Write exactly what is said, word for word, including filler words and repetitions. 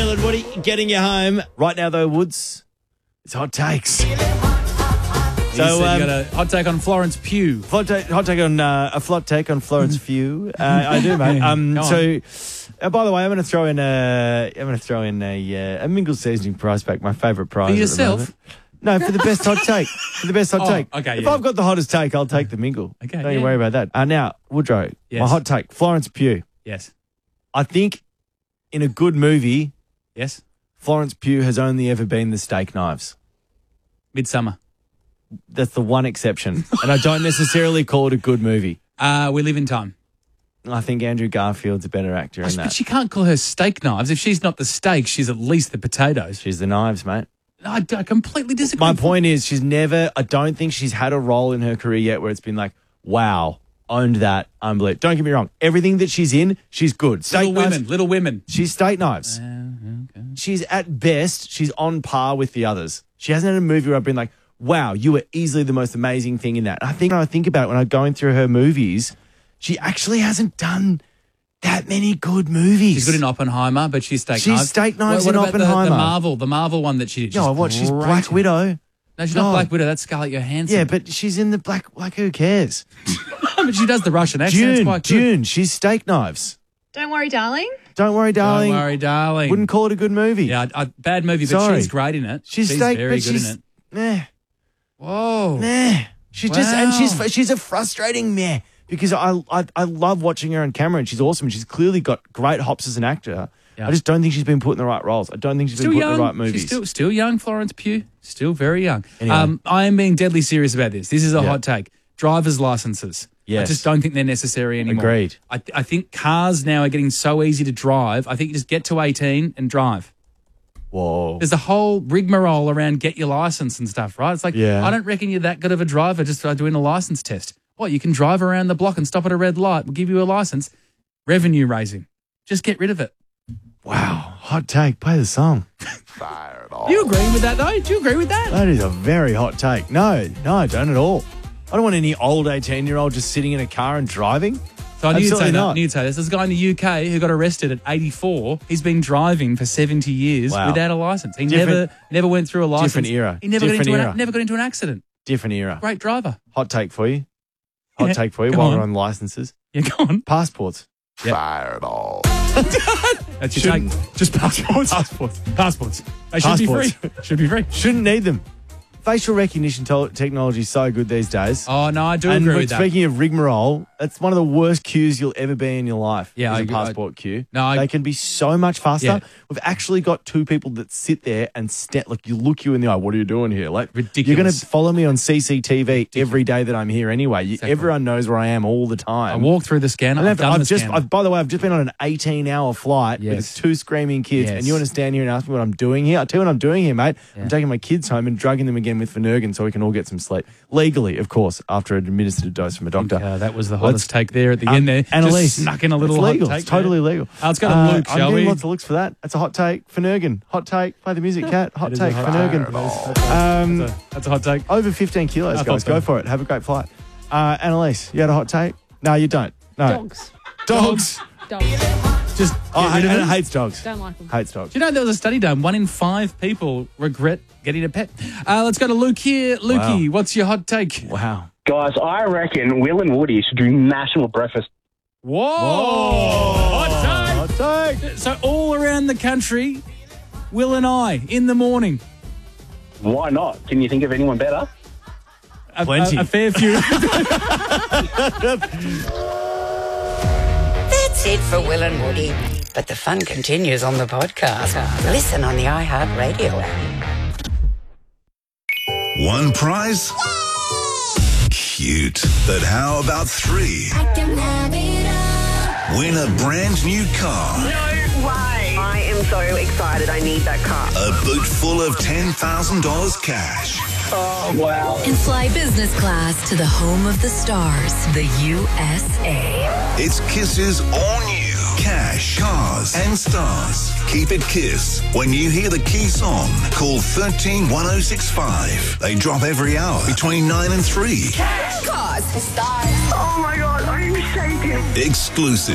Will and Woody getting you home. Right now, though, Woods, it's hot takes. So, So, you um, got a hot take on Florence Pugh. Hot take, hot take on uh, a flot take on Florence Pugh. Uh, I do, mate. Um, Go on. so, uh, by the way, I'm going to throw in a, I'm going to throw in a, uh, a Mingle seasoning prize pack. My favourite prize. For at the yourself? moment. No, for the best hot take. For the best hot Oh, take. okay, If yeah. I've got the hottest take, I'll take the Mingle. Okay, Don't you yeah. worry about that. Uh, now, Woodrow, Yes. my hot take, Florence Pugh. Yes. I think in a good movie, Yes. Florence Pugh has only ever been the steak knives. Midsummer. That's the one exception. And I don't necessarily call it a good movie. Uh, we live in time. I think Andrew Garfield's a better actor in But that. she can't call her steak knives. If she's not the steak, she's at least the potatoes. She's the knives, mate. I, I completely disagree. My point is, she's never, I don't think she's had a role in her career yet where it's been like, wow, owned that, unbelievable. Don't get me wrong. Everything that she's in, she's good. Steak Little knives, women. Little women. she's steak knives. Uh, okay. She's at best, she's on par with the others. She hasn't had a movie where I've been like, wow, you were easily the most amazing thing in that. I think when I think about it, when I'm going through her movies, she actually hasn't done that many good movies. She's good in Oppenheimer, but she's steak She's knives. steak knives what, in what about the- Oppenheimer. The, Marvel, the Marvel one that she did. Yeah, She's what? She's great Black in. Widow. No, she's No. not Black Widow. That's Scarlett Johansson. Yeah, but she's in the Black, like, who cares? but she does the Russian accent. It's June, quite good. June, she's steak knives. Don't worry, darling. Don't worry, darling. Don't worry, darling. Wouldn't call it a good movie. Yeah, I, I, bad movie, but Sorry. she's great in it. She's she's steak, very but good she's, in it. meh, Whoa. meh. She's just, and Wow. she's she's a frustrating meh because I, I I love watching her on camera and she's awesome and she's clearly got great hops as an actor. Yeah. I just don't think she's been put in the right roles. I don't think she's Still been put young. in the right movies. She's still, still young, Florence Pugh. Still very young. Anyway. Um, I am being deadly serious about this. This is a Yeah. hot take. Driver's licenses. I Yes. just don't think they're necessary anymore. Agreed. I, th- I think cars now are getting so easy to drive. I think you just get to eighteen and drive. Whoa. There's a whole rigmarole around get your license and stuff, right? It's like, Yeah. I don't reckon you're that good of a driver just by doing a license test. What, you can drive around the block and stop at a red light. We'll give you a license. Revenue raising. Just get rid of it. Wow. Hot take. Play the song. Do you agree with that, though? Do you agree with that? That is a very hot take. No, no, I don't at all. I don't want any old eighteen-year-old just sitting in a car and driving. So I knew you'd say Absolutely that. I not. knew you'd say this. There's a guy in the U K who got arrested at eighty-four. He's been driving for seventy years Wow. without a license. He Different- never never went through a license. different era. He never Different got into era. an, never got into an accident. Different era. Great driver. Hot take for you. Hot Yeah, take for you go while on. we're on licenses. Yeah, go on. Passports. That's your take. Just passports. Passports. Passports. They should Passports. be free. Should be free. Shouldn't need them. Facial recognition to- technology is so good these days. Oh no, I do and agree but with that. speaking of rigmarole, that's one of the worst queues you'll ever be in your life. Yeah, is I a agree. I- passport queue. No, I- they can be so much faster. Yeah. We've actually got two people that sit there and st- like you look you in the eye. What are you doing here? Like Ridiculous. You're going to follow me on C C T V every day that I'm here anyway. You, Exactly. Everyone knows where I am all the time. I walked through the scanner. And I've I've, done I've the just, scanner. I've, by the way, I've just been on an eighteen-hour flight Yes. with two screaming kids, Yes. and you want to stand here and ask me what I'm doing here? I'll tell you what I'm doing here, mate. Yeah. I'm taking my kids home and drugging them again with Phenergan so we can all get some sleep. Legally, of course, after an administered dose from a doctor. Uh, that was the Let's- hottest take there at the Um, end there. Annalise, Just snuck in a little it's legal. hot take It's totally there. legal. Uh, let's go to Uh, Luke, I'm shall getting we? lots of looks for that. That's a hot take. Phenergan. Hot take. Play the music, cat. Hot That is a take. hot Phenergan. take. That's- Um, That's a, that's a hot take. over fifteen kilos, I guys. thought so. Go for it. Have a great flight. Uh, Annalise, you had a hot take? No, you don't. No. Dogs. Dogs. Dogs. Just Oh, get rid of Anna it. hates dogs. Don't like them. Hates dogs. Do you know there was a study done? One in five people regret getting a pet. Uh, let's go to Luke here. Lukey, Wow. what's your hot take? Wow. Guys, I reckon Will and Woody should do national breakfast. Whoa! Hot Hot take. take! So all around the country, Will and I in the morning. Why not? Can you think of anyone better? A, Plenty. A, a fair few. That's it for Will and Woody. But the fun continues on the podcast. Listen on the iHeartRadio app. One prize? Cute. But how about three? Win a brand new car. Why? I am so excited. I need that car. A boot full of ten thousand dollars cash. Oh, wow. And fly business class to the home of the stars, the U S A. It's Kiss's all new cash, cars, and stars. Keep it Kiss. When you hear the key song, call one three one oh six five. They drop every hour between nine and three. Cars, stars. Oh my God, I'm shaking. Exclusive.